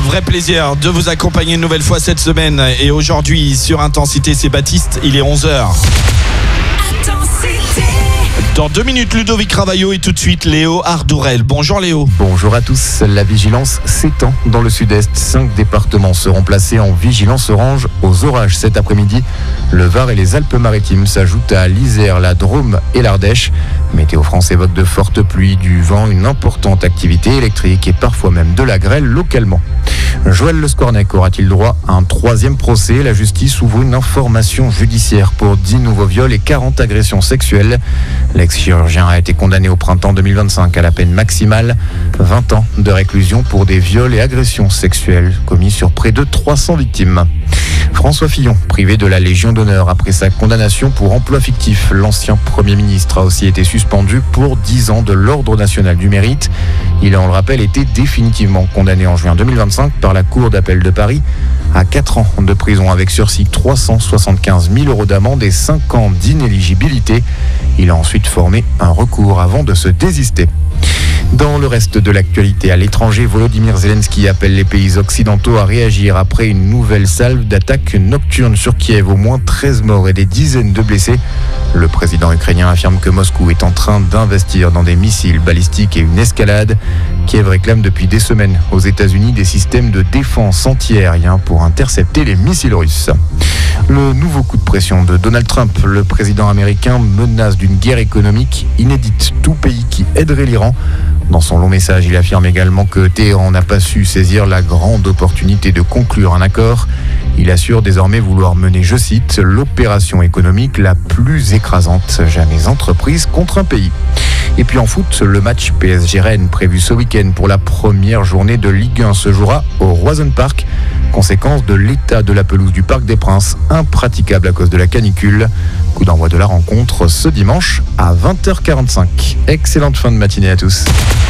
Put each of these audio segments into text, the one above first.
vrai plaisir de vous accompagner une nouvelle fois cette semaine. Et aujourd'hui, sur Intensité, c'est Baptiste, il est 11h. Dans 2 minutes, Ludovic Ravaillot et tout de suite Léo Ardourel. Bonjour Léo. Bonjour à tous. La vigilance s'étend dans le sud-est. 5 départements seront placés en vigilance orange aux orages cet après-midi. Le Var et les Alpes-Maritimes s'ajoutent à l'Isère, la Drôme et l'Ardèche. Météo France évoque de fortes pluies, du vent, une importante activité électrique et parfois même de la grêle localement. Joël Le Scornec aura-t-il droit à un 3e procès ? La justice ouvre une information judiciaire pour 10 nouveaux viols et 40 agressions sexuelles. L'ex-chirurgien a été condamné au printemps 2025 à la peine maximale, 20 ans de réclusion pour des viols et agressions sexuelles commis sur près de 300 victimes. François Fillon, privé de la Légion d'honneur après sa condamnation pour emploi fictif. L'ancien Premier ministre a aussi été suspendu pour 10 ans de l'Ordre national du mérite. Il a, on le rappelle, été définitivement condamné en juin 2025 par la Cour d'appel de Paris à 4 ans de prison avec sursis, 375 000 € d'amende et 5 ans d'inéligibilité. Il a ensuite formé un recours avant de se désister. Dans le reste de l'actualité, à l'étranger, Volodymyr Zelensky appelle les pays occidentaux à réagir après une nouvelle salve d'attaques nocturnes sur Kiev. Au moins 13 morts et des dizaines de blessés. Le président ukrainien affirme que Moscou est en train d'investir dans des missiles balistiques et une escalade. Kiev réclame depuis des semaines aux États-Unis des systèmes de défense anti-aérien pour intercepter les missiles russes. Le nouveau coup de pression de Donald Trump, le président américain menace d'une guerre économique inédite. Tout pays qui aiderait l'Iran. Dans son long message, il affirme également que Téhéran n'a pas su saisir la grande opportunité de conclure un accord. Il assure désormais vouloir mener, je cite, l'opération économique la plus écrasante jamais entreprise contre un pays. Et puis en foot, le match PSG-Rennes prévu ce week-end pour la première journée de Ligue 1 se jouera au Roison Park. Conséquence de l'état de la pelouse du Parc des Princes, impraticable à cause de la canicule. Coup d'envoi de la rencontre ce dimanche à 20h45. Excellente fin de matinée à tous.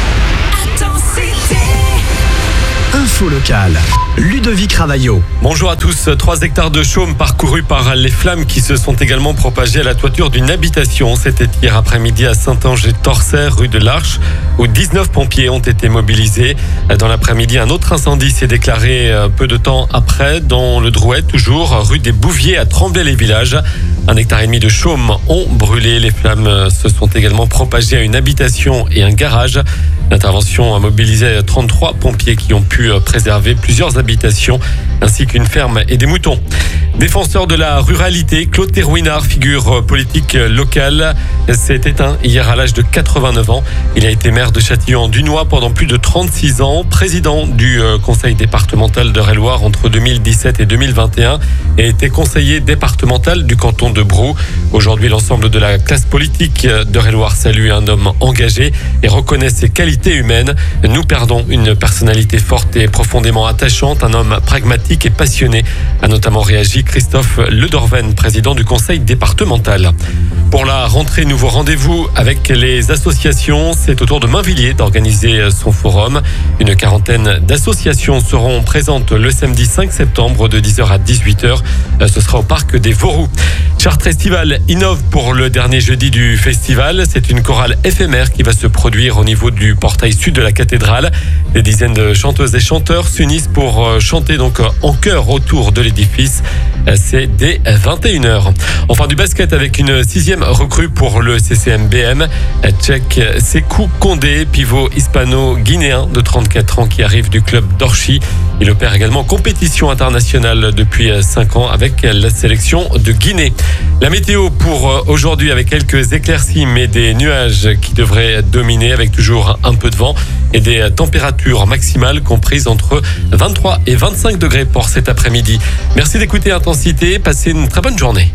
Info locale, Ludovic Ravaillot. Bonjour à tous. 3 hectares de chaume parcourus par les flammes qui se sont également propagées à la toiture d'une habitation. C'était hier après-midi à Saint-Ange-et-Torcères, rue de l'Arche, où 19 pompiers ont été mobilisés. Dans l'après-midi, un autre incendie s'est déclaré peu de temps après, dans le Drouet, toujours rue des Bouviers à Tremblay-les-Villages. 1,5 hectare de chaume ont brûlé. Les flammes se sont également propagées à une habitation et un garage. L'intervention a mobilisé 33 pompiers qui ont pu préserver plusieurs habitations ainsi qu'une ferme et des moutons. Défenseur de la ruralité, Claude Thérouinard, figure politique locale, s'est éteint hier à l'âge de 89 ans. Il a été maire de Châtillon-Dunois pendant plus de 36 ans, président du conseil départemental d'Eure-et-Loir entre 2017 et 2021 et était conseiller départemental du canton de Brou. Aujourd'hui, l'ensemble de la classe politique d'Eure-et-Loir salue un homme engagé et reconnaît ses qualités humaines. Nous perdons une personnalité forte et profondément attachante, un homme pragmatique et passionné, a notamment réagi Christophe Ledorven, président du conseil départemental. Pour la rentrée, nouveau rendez-vous avec les associations. C'est au tour de Mainvilliers d'organiser son forum. Une quarantaine d'associations seront présentes le samedi 5 septembre de 10h à 18h. Ce sera au parc des Vauroux. Chartres Estival innove pour le dernier jeudi du festival. C'est une chorale éphémère qui va se produire au niveau du portail sud de la cathédrale. Des dizaines de chanteuses et chanteurs s'unissent pour chanter donc en chœur autour de l'édifice. C'est dès 21h. Enfin, du basket avec une 6e recrue pour le CCMBM. Tchèque Sekou Kondé, pivot hispano-guinéen de 34 ans qui arrive du club d'Orchi. Il opère également compétition internationale depuis 5 ans avec la sélection de Guinée. La météo pour aujourd'hui avec quelques éclaircies mais des nuages qui devraient dominer avec toujours un peu de vent et des températures maximales comprises entre 23 et 25 degrés pour cet après-midi. Merci d'écouter Intensité, passez une très bonne journée.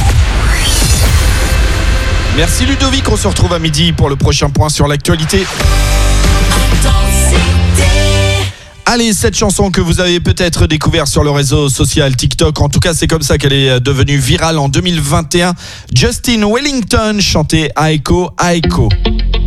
Merci Ludovic, on se retrouve à midi pour le prochain point sur l'actualité. Allez, cette chanson que vous avez peut-être découverte sur le réseau social TikTok, en tout cas c'est comme ça qu'elle est devenue virale en 2021. Justin Wellington chantait Aiko Aiko.